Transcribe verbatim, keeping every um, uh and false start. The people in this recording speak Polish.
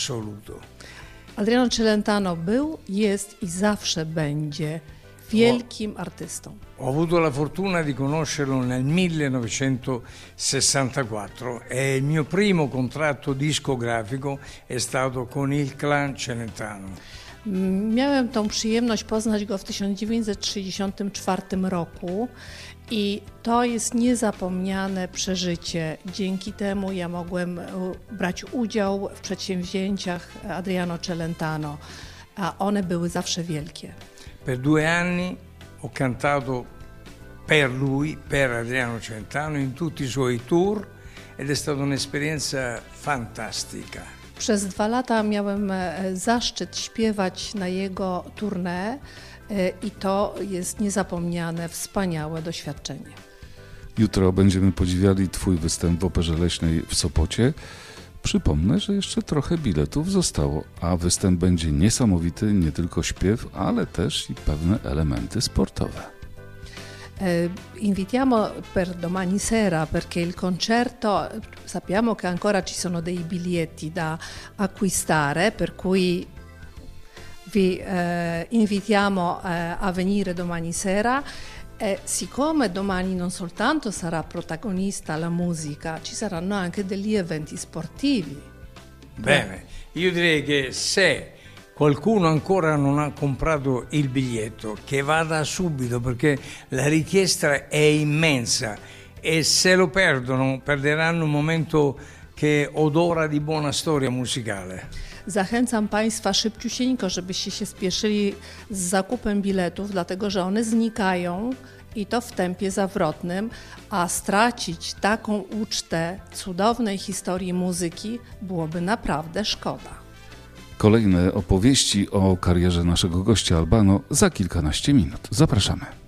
assoluto. Adriano Celentano był, jest i zawsze będzie wielkim artystą. Ho avuto la fortuna di conoscerlo nel millenovecentosessantaquattro e il mio primo contratto discografico è stato con il clan Celentano. Miałem tą przyjemność poznać go w tysiąc dziewięćset sześćdziesiątym czwartym roku i to jest niezapomniane przeżycie. Dzięki temu ja mogłem brać udział w przedsięwzięciach Adriano Celentano, a one były zawsze wielkie. Per due anni ho cantato per lui, per Adriano Celentano, in tutti i suoi tour ed è stata un'esperienza fantastica. Przez dwa lata miałem zaszczyt śpiewać na jego tournée i to jest niezapomniane, wspaniałe doświadczenie. Jutro będziemy podziwiali Twój występ w Operze Leśnej w Sopocie. Przypomnę, że jeszcze trochę biletów zostało, a występ będzie niesamowity, nie tylko śpiew, ale też i pewne elementy sportowe. Eh, invitiamo per domani sera perché il concerto, sappiamo che ancora ci sono dei biglietti da acquistare, per cui vi eh, invitiamo eh, a venire domani sera. E siccome domani non soltanto sarà protagonista la musica, ci saranno anche degli eventi sportivi. Bene, io direi che se qualcuno ancora non ha comprato il biglietto, che vada subito perché la richiesta è immensa e se lo perdono perderanno un momento che odora di buona storia musicale. Zachęcam Państwa szybciusieńko, żebyście się spieszyli z zakupem biletów, dlatego że one znikają i to w tempie zawrotnym, a stracić taką ucztę cudownej historii muzyki byłoby naprawdę szkoda. Kolejne opowieści o karierze naszego gościa Albano za kilkanaście minut. Zapraszamy.